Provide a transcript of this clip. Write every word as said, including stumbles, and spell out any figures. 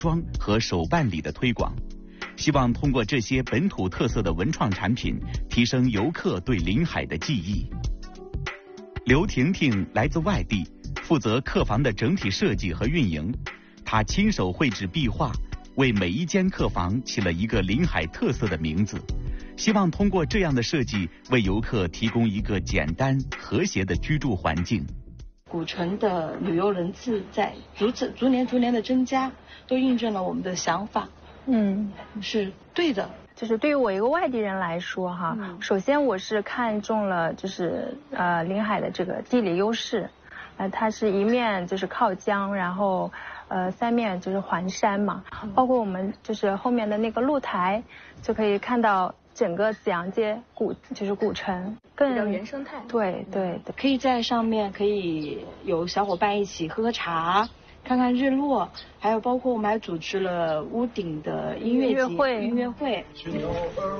装和手办礼的推广，希望通过这些本土特色的文创产品，提升游客对临海的记忆。刘婷婷来自外地，负责客房的整体设计和运营，她亲手绘制壁画，为每一间客房起了一个临海特色的名字，希望通过这样的设计，为游客提供一个简单和谐的居住环境。 古城的旅游人次在逐次逐年逐年的增加，都印证了我们的想法， 嗯， 是对的。 就是对于我一个外地人来说哈，嗯、首先我是看中了就是呃临海的这个地理优势，呃它是一面就是靠江，然后呃三面就是环山嘛，嗯、包括我们就是后面的那个露台，就可以看到整个紫阳街古就是古城，更原生态。 对对对， 可以在上面可以有小伙伴一起喝喝茶，看看日落，还有包括我们还组织了屋顶的音乐节、 音乐会。 音乐会